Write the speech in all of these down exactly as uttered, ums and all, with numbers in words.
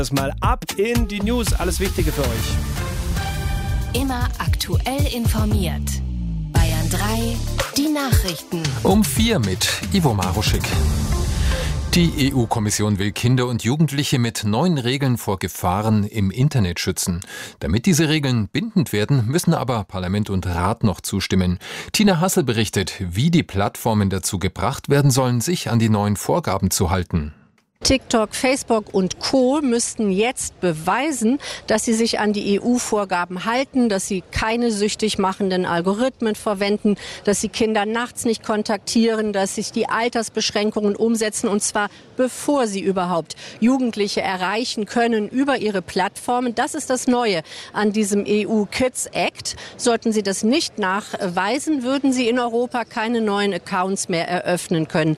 Das mal ab in die News, alles Wichtige für euch. Immer aktuell informiert. Bayern drei, die Nachrichten. Um vier mit Ivo Maruschik. Die E U-Kommission will Kinder und Jugendliche mit neuen Regeln vor Gefahren im Internet schützen. Damit diese Regeln bindend werden, müssen aber Parlament und Rat noch zustimmen. Tina Hassel berichtet, wie die Plattformen dazu gebracht werden sollen, sich an die neuen Vorgaben zu halten. TikTok, Facebook und Co. müssten jetzt beweisen, dass sie sich an die E U-Vorgaben halten, dass sie keine süchtig machenden Algorithmen verwenden, dass sie Kinder nachts nicht kontaktieren, dass sich die Altersbeschränkungen umsetzen, und zwar bevor sie überhaupt Jugendliche erreichen können über ihre Plattformen. Das ist das Neue an diesem E U Kids Act. Sollten sie das nicht nachweisen, würden sie in Europa keine neuen Accounts mehr eröffnen können.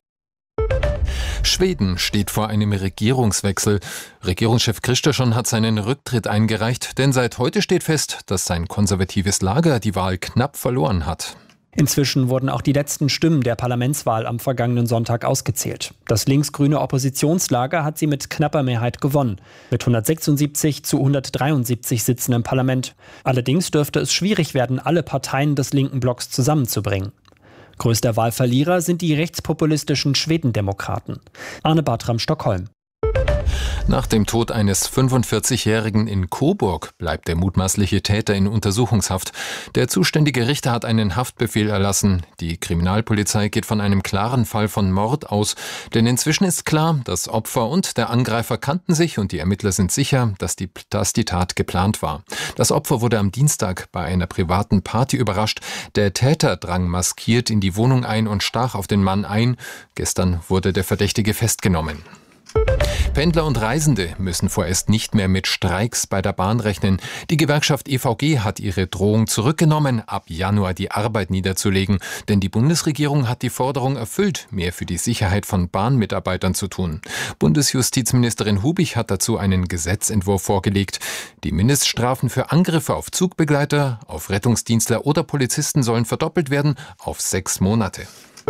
Schweden steht vor einem Regierungswechsel. Regierungschef Kristersson hat seinen Rücktritt eingereicht, denn seit heute steht fest, dass sein konservatives Lager die Wahl knapp verloren hat. Inzwischen wurden auch die letzten Stimmen der Parlamentswahl am vergangenen Sonntag ausgezählt. Das linksgrüne Oppositionslager hat sie mit knapper Mehrheit gewonnen, mit hundertsechsundsiebzig zu hundertdreiundsiebzig Sitzen im Parlament. Allerdings dürfte es schwierig werden, alle Parteien des linken Blocks zusammenzubringen. Größter Wahlverlierer sind die rechtspopulistischen Schwedendemokraten. Arne Bartram, Stockholm. Nach dem Tod eines fünfundvierzigjährigen in Coburg bleibt der mutmaßliche Täter in Untersuchungshaft. Der zuständige Richter hat einen Haftbefehl erlassen. Die Kriminalpolizei geht von einem klaren Fall von Mord aus. Denn inzwischen ist klar, das Opfer und der Angreifer kannten sich und die Ermittler sind sicher, dass die, dass die Tat geplant war. Das Opfer wurde am Dienstag bei einer privaten Party überrascht. Der Täter drang maskiert in die Wohnung ein und stach auf den Mann ein. Gestern wurde der Verdächtige festgenommen. Pendler und Reisende müssen vorerst nicht mehr mit Streiks bei der Bahn rechnen. Die Gewerkschaft E V G hat ihre Drohung zurückgenommen, ab Januar die Arbeit niederzulegen. Denn die Bundesregierung hat die Forderung erfüllt, mehr für die Sicherheit von Bahnmitarbeitern zu tun. Bundesjustizministerin Hubich hat dazu einen Gesetzentwurf vorgelegt. Die Mindeststrafen für Angriffe auf Zugbegleiter, auf Rettungsdienstler oder Polizisten sollen verdoppelt werden auf sechs Monate.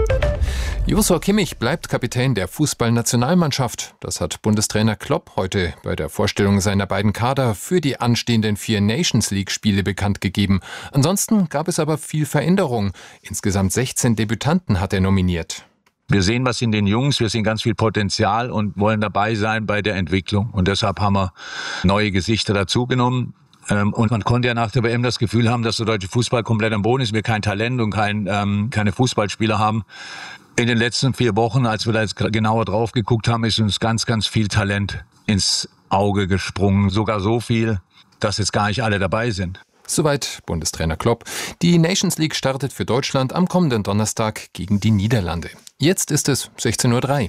Joshua Kimmich bleibt Kapitän der Fußballnationalmannschaft. Das hat Bundestrainer Klopp heute bei der Vorstellung seiner beiden Kader für die anstehenden vier Nations-League-Spiele bekannt gegeben. Ansonsten gab es aber viel Veränderung. Insgesamt sechzehn Debütanten hat er nominiert. Wir sehen was in den Jungs, wir sehen ganz viel Potenzial und wollen dabei sein bei der Entwicklung. Und deshalb haben wir neue Gesichter dazugenommen. Und man konnte ja nach der W M das Gefühl haben, dass der deutsche Fußball komplett am Boden ist, wir kein Talent und kein, ähm, keine Fußballspieler haben. In den letzten vier Wochen, als wir da jetzt genauer drauf geguckt haben, ist uns ganz, ganz viel Talent ins Auge gesprungen. Sogar so viel, dass jetzt gar nicht alle dabei sind. Soweit Bundestrainer Klopp. Die Nations League startet für Deutschland am kommenden Donnerstag gegen die Niederlande. Jetzt ist es sechzehn Uhr drei.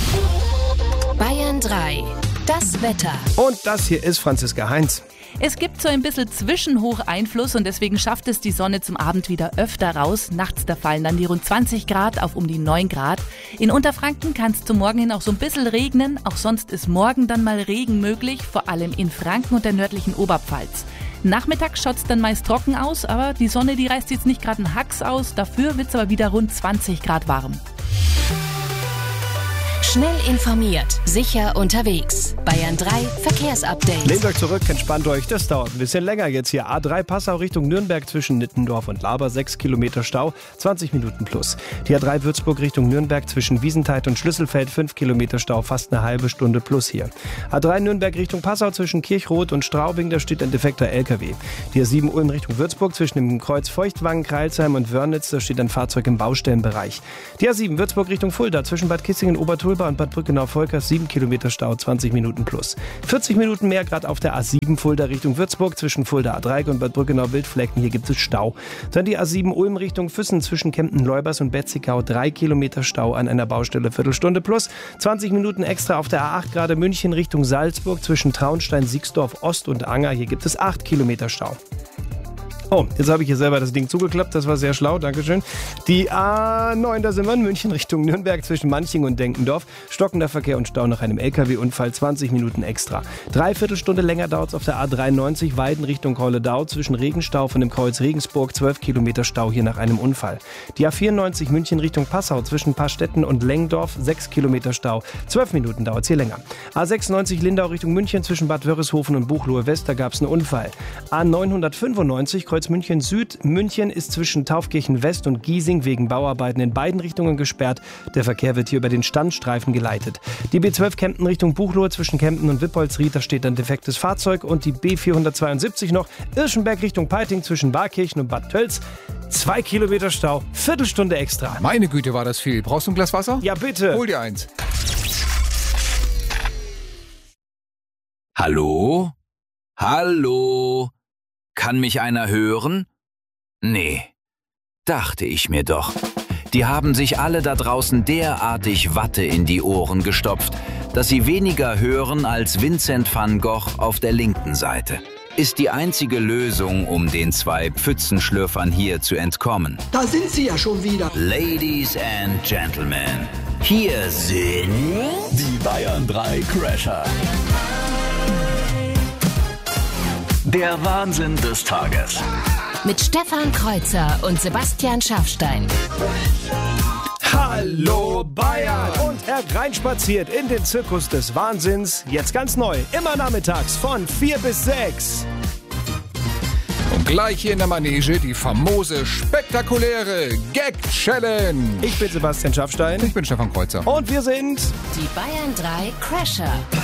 Bayern drei, das Wetter. Und das hier ist Franziska Heinz. Es gibt so ein bisschen Zwischenhocheinfluss und deswegen schafft es die Sonne zum Abend wieder öfter raus. Nachts da fallen dann die rund zwanzig Grad auf um die neun Grad. In Unterfranken kann es zum Morgen hin auch so ein bisschen regnen. Auch sonst ist morgen dann mal Regen möglich, vor allem in Franken und der nördlichen Oberpfalz. Nachmittags schaut es dann meist trocken aus, aber die Sonne, die reißt jetzt nicht gerade einen Hacks aus. Dafür wird es aber wieder rund zwanzig Grad warm. Schnell informiert, sicher unterwegs. Bayern drei Verkehrsupdate. Lehnt euch zurück, entspannt euch, das dauert ein bisschen länger jetzt hier. A drei Passau Richtung Nürnberg zwischen Nittendorf und Laber, sechs Kilometer Stau, zwanzig Minuten plus. Die A drei Würzburg Richtung Nürnberg zwischen Wiesentheit und Schlüsselfeld, fünf Kilometer Stau, fast eine halbe Stunde plus hier. A drei Nürnberg Richtung Passau zwischen Kirchroth und Straubing, da steht ein defekter L K W. Die A sieben Ulm Richtung Würzburg zwischen dem Kreuz Feuchtwangen, Kreilsheim und Wörnitz, da steht ein Fahrzeug im Baustellenbereich. Die A sieben Würzburg Richtung Fulda zwischen Bad Kissingen, Obertulba und Bad Brückenau-Volkers, sieben Kilometer Stau, zwanzig Minuten plus. vierzig Minuten mehr gerade auf der A sieben Fulda Richtung Würzburg zwischen Fulda A drei und Bad Brückenau-Wildflecken. Hier gibt es Stau. Dann die A sieben Ulm Richtung Füssen zwischen Kempten-Leubers und Betzigau, drei Kilometer Stau an einer Baustelle, Viertelstunde plus. zwanzig Minuten extra auf der A acht gerade München Richtung Salzburg zwischen Traunstein, Siegsdorf Ost und Anger. Hier gibt es acht Kilometer Stau. Oh, jetzt habe ich hier selber das Ding zugeklappt, das war sehr schlau, dankeschön. Die A neun, da sind wir in München Richtung Nürnberg zwischen Manching und Denkendorf. Stockender Verkehr und Stau nach einem L K W-Unfall, zwanzig Minuten extra. Dreiviertel Stunde länger dauert es auf der A dreiundneunzig Weiden Richtung Holledau zwischen Regenstau von dem Kreuz Regensburg, zwölf Kilometer Stau hier nach einem Unfall. Die A vierundneunzig München Richtung Passau zwischen Paarstetten und Lengdorf, sechs Kilometer Stau, zwölf Minuten dauert es hier länger. A sechsundneunzig Lindau Richtung München zwischen Bad Wörishofen und Buchloe West, da gab es einen Unfall. A neunhundertfünfundneunzig Kreuz München Süd. München ist zwischen Taufkirchen West und Giesing wegen Bauarbeiten in beiden Richtungen gesperrt. Der Verkehr wird hier über den Standstreifen geleitet. Die B zwölf Kempten Richtung Buchloe zwischen Kempten und Wippolsried, da steht ein defektes Fahrzeug. Und die B vierhundertzweiundsiebzig noch Irschenberg Richtung Peiting zwischen Barkirchen und Bad Tölz. Zwei Kilometer Stau, Viertelstunde extra. Meine Güte, war das viel. Brauchst du ein Glas Wasser? Ja, bitte. Hol dir eins. Hallo? Hallo? Kann mich einer hören? Nee, dachte ich mir doch. Die haben sich alle da draußen derartig Watte in die Ohren gestopft, dass sie weniger hören als Vincent van Gogh auf der linken Seite. Ist die einzige Lösung, um den zwei Pfützenschlürfern hier zu entkommen. Da sind sie ja schon wieder. Ladies and Gentlemen, hier sind die Bayern drei Crasher. Der Wahnsinn des Tages. Mit Stefan Kreuzer und Sebastian Schaffstein. Hallo Bayern! Und hereinspaziert in den Zirkus des Wahnsinns. Jetzt ganz neu, immer nachmittags von vier bis sechs. Und gleich hier in der Manege die famose, spektakuläre Gag-Challenge. Ich bin Sebastian Schaffstein. Ich bin Stefan Kreuzer. Und wir sind die Bayern drei Crasher.